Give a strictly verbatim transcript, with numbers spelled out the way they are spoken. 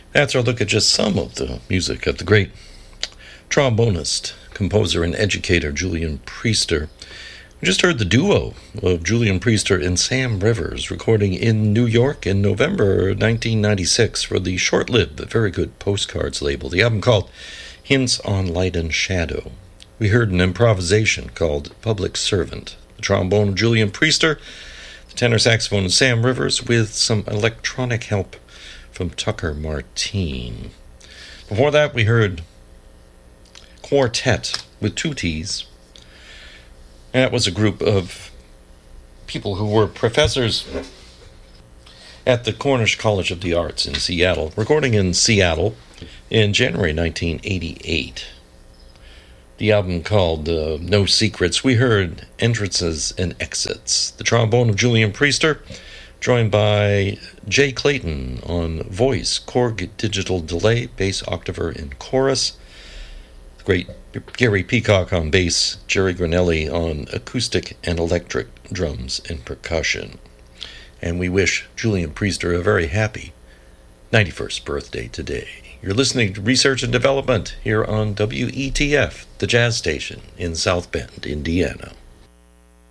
That's our look at just some of the music of the great trombonist, composer, and educator Julian Priester. We just heard the duo of Julian Priester and Sam Rivers recording in New York in November nineteen ninety-six for the short-lived but very good Postcards label, the album called Hints on Light and Shadow. We heard an improvisation called Public Servant, the trombone of Julian Priester, the tenor saxophone of Sam Rivers, with some electronic help from Tucker Martine. Before that, we heard Quartet with two T's. And that was a group of people who were professors at the Cornish College of the Arts in Seattle, recording in Seattle in January nineteen eighty-eight. The album called uh, No Secrets. We heard Entrances and Exits. The trombone of Julian Priester, joined by Jay Clayton on voice, Korg digital delay, bass octaver, and chorus. The great Gary Peacock on bass, Jerry Granelli on acoustic and electric drums and percussion. And we wish Julian Priester a very happy ninety-first birthday today. You're listening to Research and Development here on W E T F, the jazz station in South Bend, Indiana.